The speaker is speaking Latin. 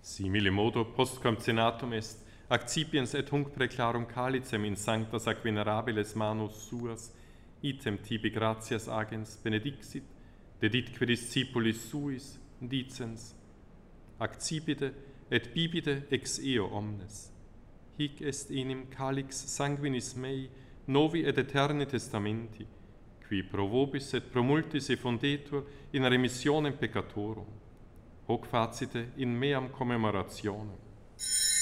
Simile modo postquam cenatum est, accipiens et hunc preclarum calicem in sanctas ac venerabiles manus suas, item tibi gratias agens benedixit, deditque discipulis suis, dicens, accipite et bibite ex eo omnes. Hic est enim calix sanguinis mei, novi et eterni testamenti, qui pro vobis et pro multis effundetur in remissionem peccatorum. Hoc facite in meam commemorationem.